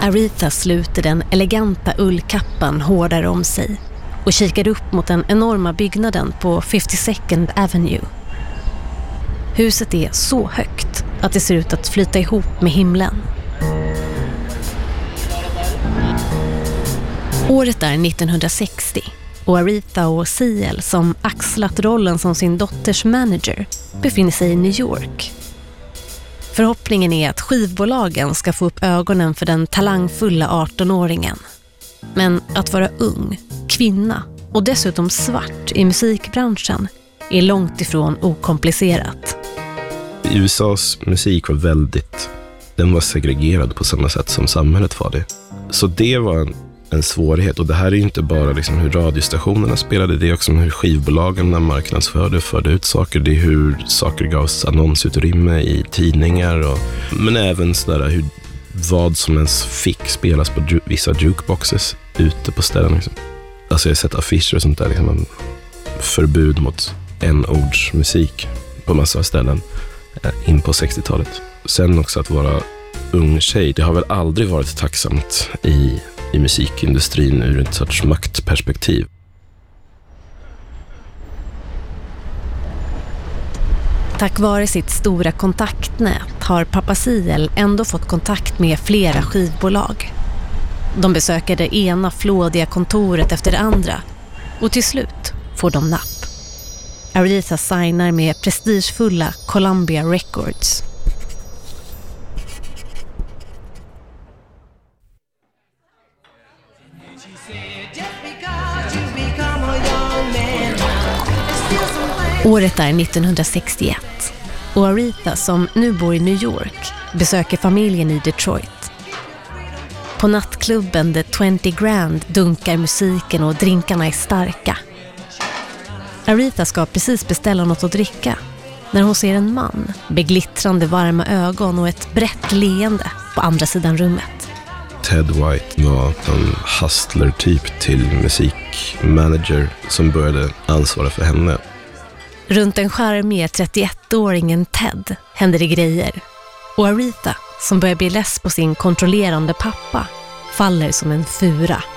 Aretha sluter den eleganta ullkappan hårdare om sig och kikar upp mot den enorma byggnaden på 52nd Avenue. Huset är så högt att det ser ut att flyta ihop med himlen. Året är 1960 och Aretha och CL, som axlat rollen som sin dotters manager, befinner sig i New York. Förhoppningen är att skivbolagen ska få upp ögonen för den talangfulla 18-åringen. Men att vara ung, kvinna och dessutom svart i musikbranschen är långt ifrån okomplicerat. USAs musik var den var segregerad på samma sätt som samhället var det. Så det var en svårighet, och det här är ju inte bara liksom hur radiostationerna spelade, det är också hur skivbolagen förde ut saker, det är hur saker gavs annonsutrymme i tidningar, men även sådär vad som ens fick spelas på vissa jukeboxes ute på ställen liksom. Alltså jag har sett affischer och sånt där liksom, förbud mot en-ordsmusik på massor av ställen in på 60-talet. Sen också att vara ung tjej, det har väl aldrig varit tacksamt i musikindustrin ur ett sorts maktperspektiv. Tack vare sitt stora kontaktnät har pappa CL ändå fått kontakt med flera skivbolag. De besöker det ena flådiga kontoret efter det andra och till slut får de napp. Aretha signar med prestigefulla Columbia Records. Året är 1961 och Aretha, som nu bor i New York, besöker familjen i Detroit. På nattklubben The 20 Grand dunkar musiken och drinkarna är starka. Aretha ska precis beställa något att dricka när hon ser en man med glittrande varma ögon och ett brett leende på andra sidan rummet. Ted White var en hustler-typ till musikmanager som började ansvara för henne. Runt den charmiga 31-åringen Ted händer det grejer. Och Aretha, som börjar bli less på sin kontrollerande pappa, faller som en fura.